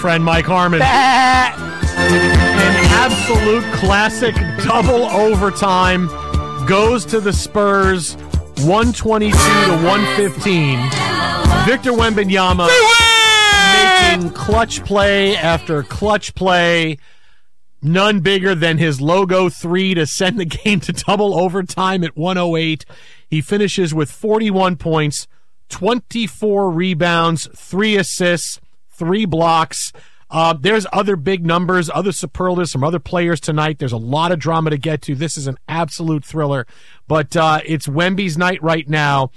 friend Mike Harmon. An absolute classic double overtime goes to the Spurs, 122 to 115. Victor Wembanyama making clutch play after clutch play. None bigger than his logo three to send the game to double overtime at 108. He finishes with 41 points, 24 rebounds, 3 assists, 3 blocks. There's other big numbers, other superlatives from other players tonight. There's a lot of drama to get to. This is an absolute thriller. But it's Wemby's night right now,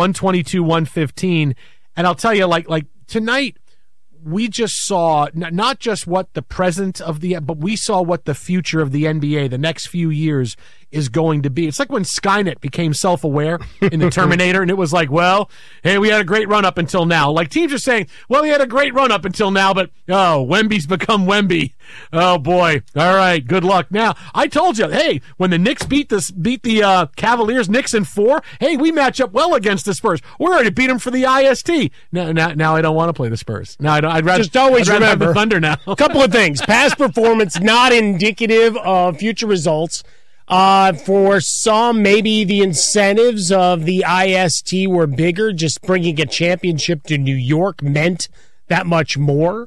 122-115. And I'll tell you, like tonight, we just saw not just what the present of but we saw what the future of the NBA, the next few years, is going to be. It's like when Skynet became self-aware in the Terminator, and it was like, well, hey, we had a great run up until now. Like teams are saying, well, we had a great run up until now, but Wemby's become Wemby. Oh boy. All right, good luck. Now, I told you, hey, when the Knicks beat the Cavaliers, Knicks in 4, hey, we match up well against the Spurs. We're going to beat them for the IST. Now I don't want to play the Spurs. Now I'd rather just always I'd rather remember have the Thunder now. A couple of things. Past performance not indicative of future results. For some, maybe the incentives of the IST were bigger. Just bringing a championship to New York meant that much more.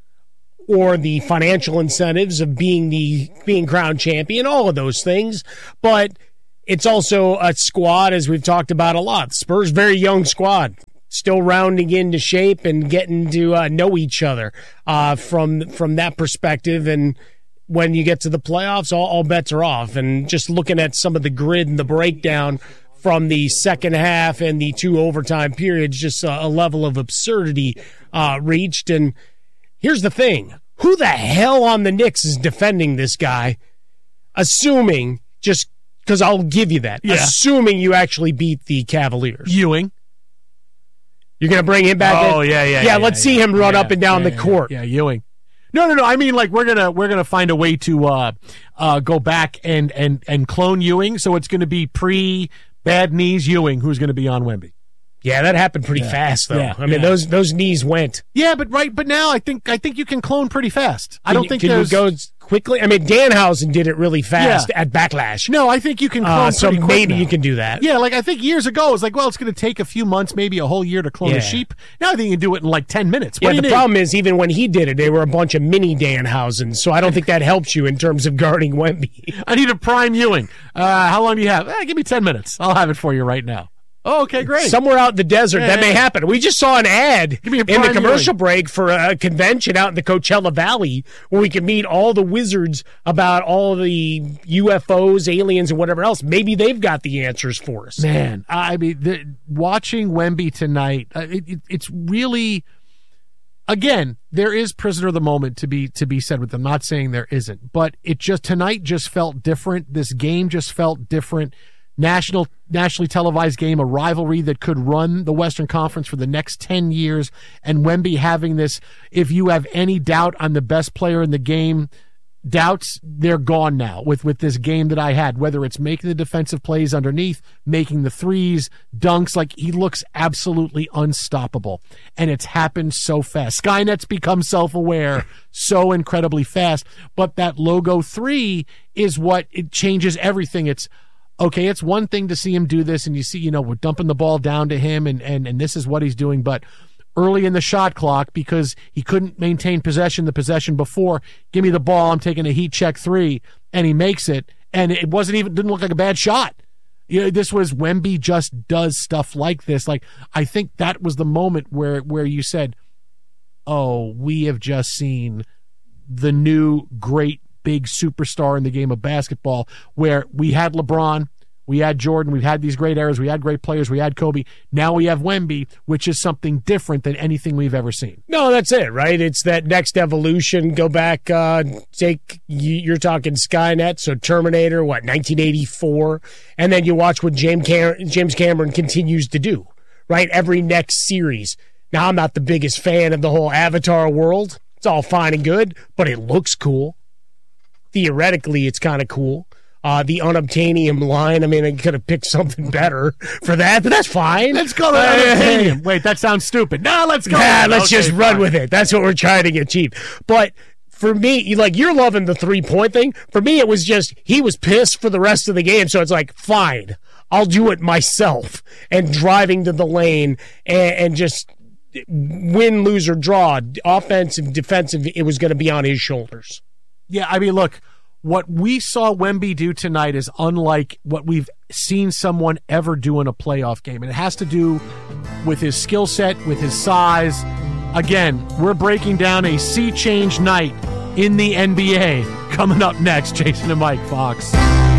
Or the financial incentives of being crowned champion, all of those things. But it's also a squad, as we've talked about a lot. Spurs, very young squad. Still rounding into shape and getting to know each other from that perspective. And when you get to the playoffs, all bets are off. And just looking at some of the grid and the breakdown from the second half and the 2 overtime periods, just a level of absurdity reached. And here's the thing. Who the hell on the Knicks is defending this guy? Assuming, just because I'll give you that, assuming you actually beat the Cavaliers. Ewing. You're going to bring him back? Oh, yeah. Let's see him run up and down the court. Yeah, Ewing. No. I mean, like we're gonna find a way to go back and clone Ewing. So it's going to be pre-bad knees Ewing who's going to be on Wemby. Yeah, that happened pretty fast though. Yeah, I mean, those knees went. Yeah, but now I think you can clone pretty fast. I don't think can you go quickly. I mean, Danhausen did it really fast at Backlash. No, I think you can clone pretty quick. So maybe you can do that. Yeah, like I think years ago it was like, well, it's going to take a few months, maybe a whole year to clone a sheep. Now I think you can do it in like 10 minutes. The problem is even when he did it, they were a bunch of mini Danhausens. So I don't think that helps you in terms of guarding Wemby. I need a prime Ewing. How long do you have? Give me 10 minutes. I'll have it for you right now. Oh, okay, great. Somewhere out in the desert, that may happen. We just saw an ad in the commercial break for a convention out in the Coachella Valley where we can meet all the wizards about all the UFOs, aliens, and whatever else. Maybe they've got the answers for us. Man, I mean, watching Wemby tonight, it's really, again, there is prisoner of the moment to be said with them. I'm not saying there isn't, but tonight just felt different. This game just felt different. Nationally televised game, a rivalry that could run the Western Conference for the next 10 years, and Wemby having this, if you have any doubt on the best player in the game, doubts, they're gone now with this game that I had, whether it's making the defensive plays underneath, making the threes, dunks, like he looks absolutely unstoppable, and it's happened so fast. Skynet's become self-aware so incredibly fast, but that logo 3 is what it changes everything. Okay, it's one thing to see him do this, and you see, we're dumping the ball down to him, and this is what he's doing. But early in the shot clock, because he couldn't maintain the possession before, give me the ball, I'm taking a heat check 3, and he makes it, and it didn't look like a bad shot. This was Wemby just does stuff like this. Like, I think that was the moment where you said, oh, we have just seen the new great big superstar in the game of basketball, where we had LeBron, we had Jordan, we've had these great eras, we had great players, we had Kobe. Now we have Wemby, which is something different than anything we've ever seen. No, that's it, right? It's that next evolution. Go back, you're talking Skynet, so Terminator, 1984, and then you watch what James Cameron continues to do, right? Every next series. Now, I'm not the biggest fan of the whole Avatar world. It's all fine and good, but it looks cool. Theoretically, it's kind of cool. the unobtainium line. I mean, I could have picked something better for that, but that's fine. Let's go to unobtainium. Wait, that sounds stupid. No, let's go. Let's just run with it. That's what we're trying to achieve. But for me, like, you're loving the 3-point thing. For me, it was just he was pissed for the rest of the game, so it's like, fine, I'll do it myself. And driving to the lane and just win, lose, or draw, offensive, defensive, it was going to be on his shoulders. Yeah, I mean, look, what we saw Wemby do tonight is unlike what we've seen someone ever do in a playoff game. And it has to do with his skill set, with his size. Again, we're breaking down a sea change night in the NBA. Coming up next, Jason and Mike, Fox.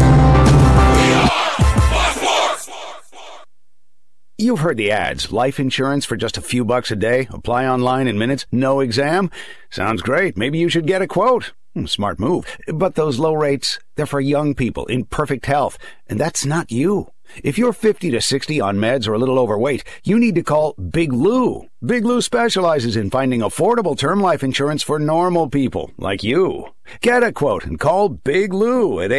You've heard the ads. Life insurance for just a few bucks a day. Apply online in minutes. No exam. Sounds great. Maybe you should get a quote. Smart move. But those low rates, they're for young people in perfect health. And that's not you. If you're 50 to 60 on meds or a little overweight, you need to call Big Lou. Big Lou specializes in finding affordable term life insurance for normal people like you. Get a quote and call Big Lou at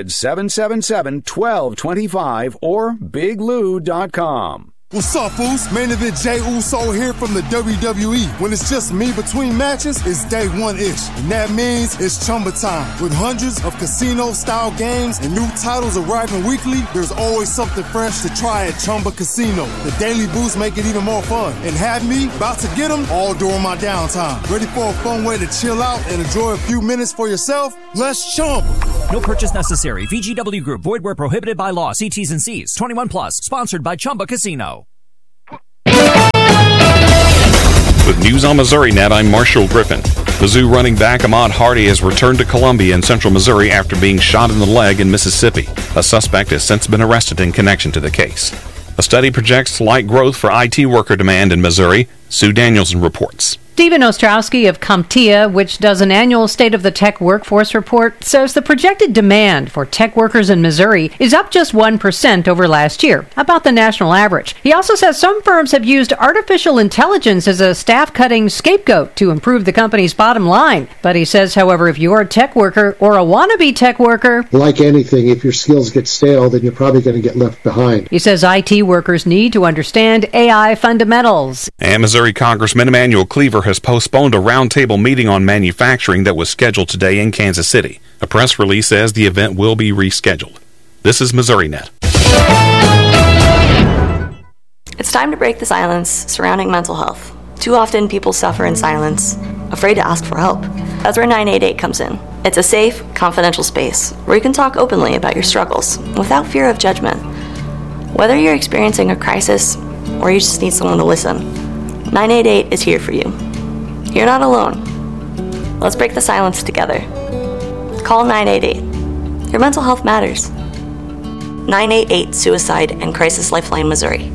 800-777-1225 or biglou.com. What's up, fools? Main event Jey Uso here from the WWE. When it's just me between matches, it's day one-ish. And that means it's Chumba time. With hundreds of casino-style games and new titles arriving weekly, there's always something fresh to try at Chumba Casino. The daily boosts make it even more fun. And have me about to get them all during my downtime. Ready for a fun way to chill out and enjoy a few minutes for yourself? Let's Chumba. No purchase necessary. VGW Group. Void where prohibited by law. See T's and C's. 21 plus. Sponsored by Chumba Casino. With news on Missouri Net, I'm Marshall Griffin. Mizzou running back Ahmad Hardy has returned to Columbia in central Missouri after being shot in the leg in Mississippi. A suspect has since been arrested in connection to the case. A study projects slight growth for IT worker demand in Missouri. Sue Danielson reports. Stephen Ostrowski of CompTIA, which does an annual State of the Tech Workforce report, says the projected demand for tech workers in Missouri is up just 1% over last year, about the national average. He also says some firms have used artificial intelligence as a staff-cutting scapegoat to improve the company's bottom line. But he says, however, if you're a tech worker or a wannabe tech worker, like anything, if your skills get stale, then you're probably going to get left behind. He says IT workers need to understand AI fundamentals. And Missouri Congressman Emanuel Cleaver has postponed a roundtable meeting on manufacturing that was scheduled today in Kansas City. A press release says the event will be rescheduled. This is Missouri Net. It's time to break the silence surrounding mental health. Too often people suffer in silence, afraid to ask for help. That's where 988 comes in. It's a safe, confidential space where you can talk openly about your struggles without fear of judgment. Whether you're experiencing a crisis or you just need someone to listen, 988 is here for you. You're not alone. Let's break the silence together. Call 988. Your mental health matters. 988 Suicide and Crisis Lifeline, Missouri.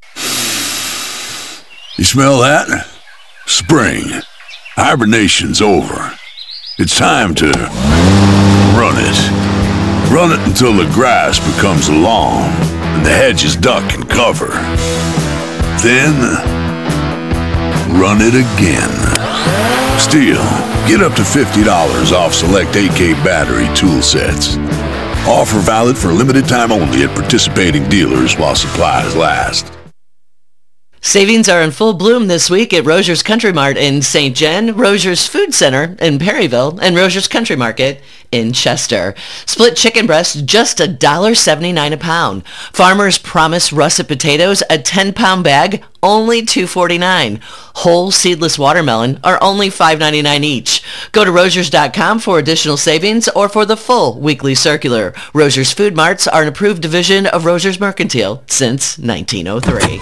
You smell that? Spring. Hibernation's over. It's time to run it. Run it until the grass becomes long and the hedges duck and cover. Then run it again. Still, get up to $50 off select AK battery tool sets. Offer valid for a limited time only at participating dealers while supplies last. Savings are in full bloom this week at Roger's Country Mart in St. John, Roger's Food Center in Perryville, and Roger's Country Market in Chester. Split chicken breast, just $1.79 a pound. Farmer's Promise russet potatoes, a 10-pound bag, only $2.49. Whole seedless watermelon are only $5.99 each. Go to Rogers.com for additional savings or for the full weekly circular. Roger's Food Marts are an approved division of Roger's Mercantile since 1903.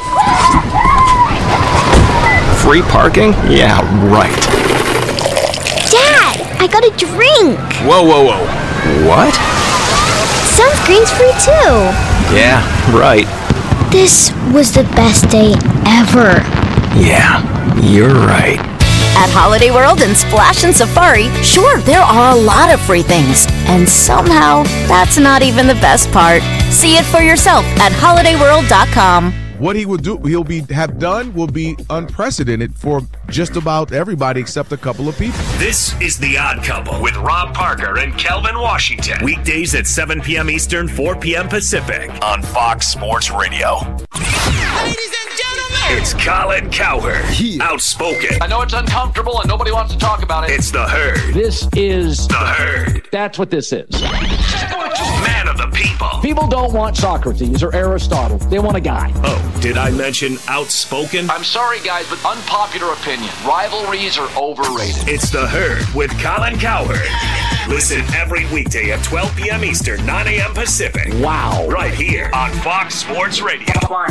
Free parking? Yeah, right. Dad, I got a drink. Whoa. What? Sunscreen's free too. Yeah, right. This was the best day ever. Yeah, you're right. At Holiday World and Splash and Safari, sure, there are a lot of free things. And somehow, that's not even the best part. See it for yourself at holidayworld.com. what he will do, have done will be unprecedented for just about everybody except a couple of people. This is The Odd Couple with Rob Parker and Kelvin Washington. Weekdays at 7 p.m. Eastern, 4 p.m. Pacific on Fox Sports Radio. Ladies and gentlemen, it's Colin Cowherd, outspoken. I know it's uncomfortable and nobody wants to talk about it. It's The Herd. This is The Herd. That's what this is. Man of the people. People don't want Socrates or Aristotle. They want a guy. Oh, did I mention outspoken? I'm sorry, guys, but unpopular opinion. Rivalries are overrated. It's The Herd with Colin Cowherd. Listen every weekday at 12 p.m. Eastern, 9 a.m. Pacific. Wow. Right here on Fox Sports Radio.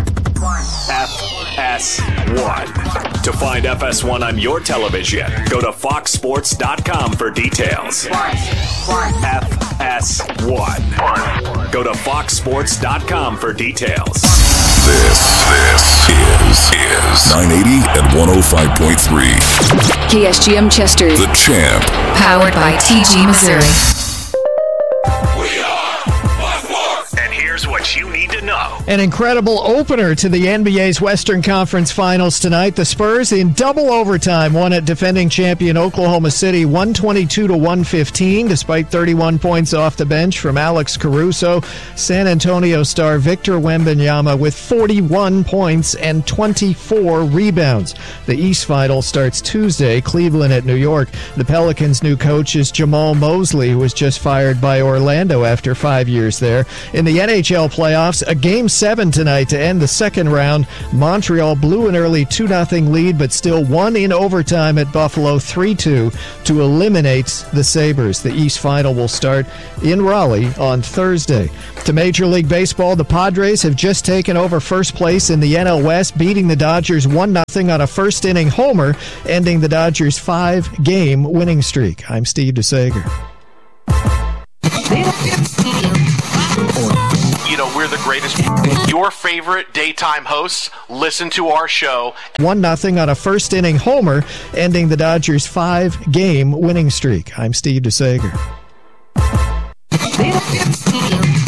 FS1. To find FS1 on your television, go to foxsports.com for details. FS1. Go to foxsports.com for details. This is 980 and 105.3. KSGM Chester. The Champ. Powered by TG Missouri. And here's what you need to know. An incredible opener to the NBA's Western Conference Finals tonight. The Spurs in double overtime won at defending champion Oklahoma City 122-115 despite 31 points off the bench from Alex Caruso. San Antonio star Victor Wembanyama with 41 points and 24 rebounds. The East Final starts Tuesday, Cleveland at New York. The Pelicans' new coach is Jamal Mosley, who was just fired by Orlando after 5 years there. In the NHL playoffs, a Game 7 tonight to end the second round. Montreal blew an early 2-0 lead, but still won in overtime at Buffalo 3-2 to eliminate the Sabres. The East Final will start in Raleigh on Thursday. To Major League Baseball, the Padres have just taken over first place in the NL West, beating the Dodgers 1-0 on a first-inning homer, ending the Dodgers' 5-game winning streak. I'm Steve DeSager. You know, we're the greatest. Your favorite daytime hosts listen to our show. 1-0 on a first-inning homer, ending the Dodgers' 5-game winning streak. I'm Steve DeSager.